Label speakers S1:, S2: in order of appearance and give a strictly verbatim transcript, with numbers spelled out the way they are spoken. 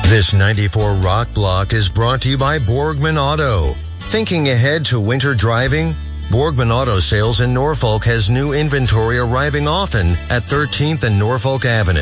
S1: This ninety-four Rock Block is brought to you by Borgman Auto. Thinking ahead to winter driving? Borgman Auto Sales in Norfolk has new inventory arriving often at thirteenth and Norfolk Avenue.